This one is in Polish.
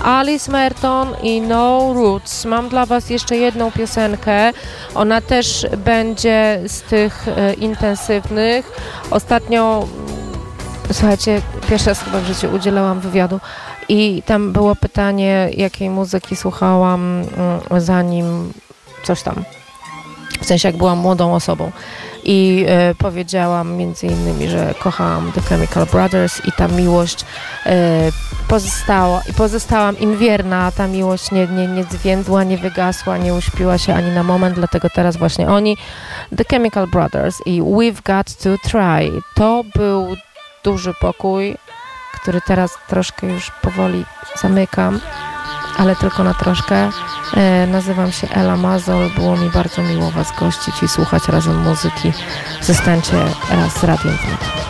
Alice Merton i No Roots. Mam dla was jeszcze jedną piosenkę. Ona też będzie z tych intensywnych. Ostatnio, słuchajcie, pierwszy raz chyba w życiu udzielałam wywiadu i tam było pytanie, jakiej muzyki słuchałam zanim coś tam. W sensie, jak byłam młodą osobą. I powiedziałam między innymi, że kochałam The Chemical Brothers i ta miłość pozostała i pozostałam im wierna, a ta miłość nie zwiędła, nie wygasła, nie uśpiła się ani na moment, dlatego teraz właśnie oni, The Chemical Brothers i We've Got to Try. To był duży pokój, który teraz troszkę już powoli zamykam, ale tylko na troszkę. Nazywam się Ela Mazol, było mi bardzo miło was gościć i słuchać razem muzyki. Zostańcie raz z Radiem Wnet.